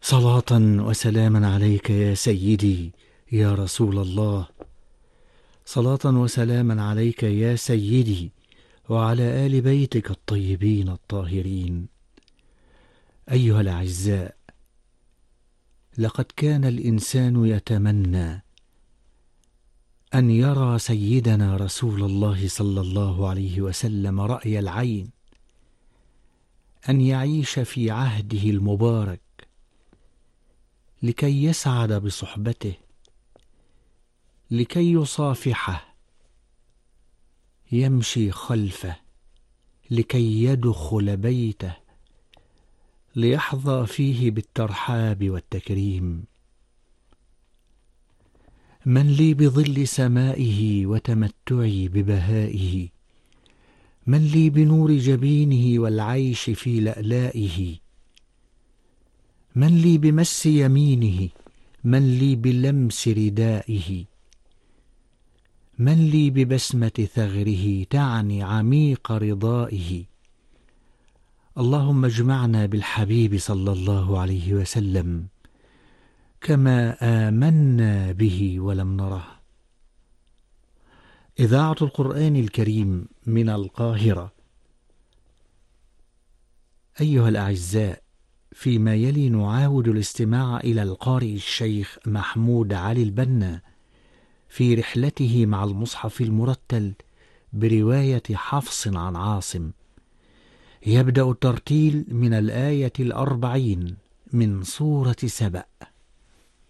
صلاة وسلاما عليك يا سيدي يا رسول الله. صلاة وسلاما عليك يا سيدي وعلى آل بيتك الطيبين الطاهرين. أيها الأعزاء، لقد كان الإنسان يتمنى أن يرى سيدنا رسول الله صلى الله عليه وسلم رأي العين، أن يعيش في عهده المبارك لكي يسعد بصحبته، لكي يصافحه، يمشي خلفه، لكي يدخل بيته، ليحظى فيه بالترحاب والتكريم. من لي بظل سمائه وتمتعي ببهائه، من لي بنور جبينه والعيش في لألائه، من لي بمس يمينه، من لي بلمس ردائه، من لي ببسمة ثغره تعني عميق رضائه. اللهم اجمعنا بالحبيب صلى الله عليه وسلم كما آمنا به ولم نره. إذاعة القرآن الكريم من القاهرة. أيها الأعزاء، فيما يلي نعاود الاستماع إلى القارئ الشيخ محمود علي البنا في رحلته مع المصحف المرتل برواية حفص عن عاصم. يبدأ الترتيل من الآية 40 من سورة سبأ.